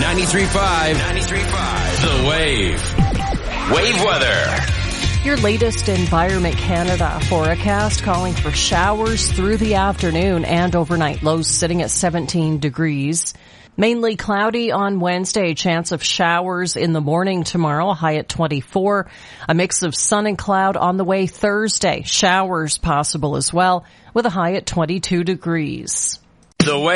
93.5. The Wave. Wave weather. Your latest Environment Canada forecast calling for showers through the afternoon and overnight. Lows sitting at 17 degrees. Mainly cloudy on Wednesday. Chance of showers in the morning tomorrow. High at 24. A mix of sun and cloud on the way Thursday. Showers possible as well with a high at 22 degrees. The Wave.